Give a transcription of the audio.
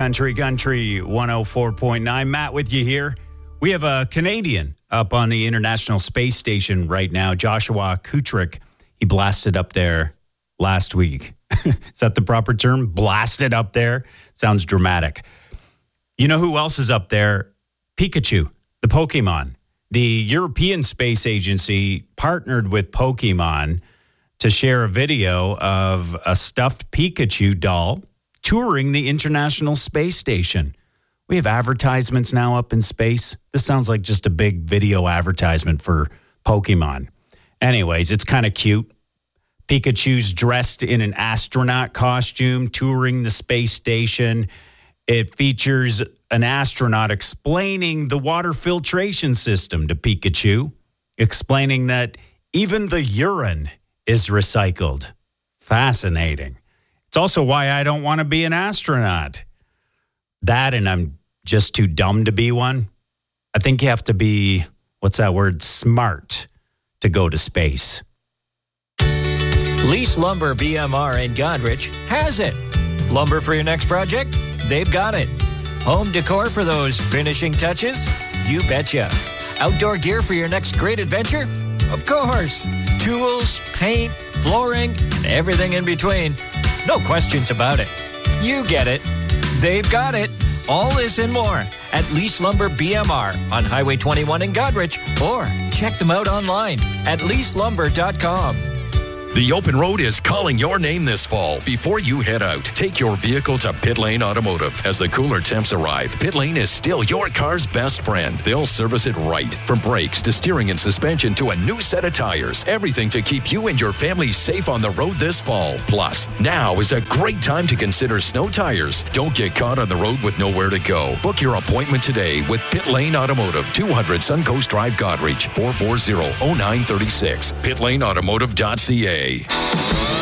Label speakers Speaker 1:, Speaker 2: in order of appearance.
Speaker 1: Country 104.9. Matt with you here. We have a Canadian up on the International Space Station right now, Joshua Kutrick. He blasted up there last week. Is that the proper term? Blasted up there? Sounds dramatic. You know who else is up there? Pikachu, the Pokemon. The European Space Agency partnered with Pokemon to share a video of a stuffed Pikachu doll touring the International Space Station. We have advertisements now up in space. This sounds like just a big video advertisement for Pokemon. Anyways, it's kind of cute. Pikachu's dressed in an astronaut costume touring the space station. It features an astronaut explaining the water filtration system to Pikachu, explaining that even the urine is recycled. Fascinating. It's also why I don't want to be an astronaut. That, and I'm just too dumb to be one. I think you have to be, what's that word, smart to go to space.
Speaker 2: Lease Lumber BMR in Godrich has it. Lumber for your next project? They've got it. Home decor for those finishing touches? You betcha. Outdoor gear for your next great adventure? Of course. Tools, paint, flooring, and everything in between. No questions about it. You get it. They've got it. All this and more at Lease Lumber BMR on Highway 21 in Godrich, or check them out online at leaselumber.com.
Speaker 3: The open road is calling your name this fall. Before you head out, take your vehicle to Pit Lane Automotive. As the cooler temps arrive, Pit Lane is still your car's best friend. They'll service it right. From brakes to steering and suspension to a new set of tires. Everything to keep you and your family safe on the road this fall. Plus, now is a great time to consider snow tires. Don't get caught on the road with nowhere to go. Book your appointment today with Pit Lane Automotive, 200 Suncoast Drive, Godrich, 440-0936. PitLaneAutomotive.ca.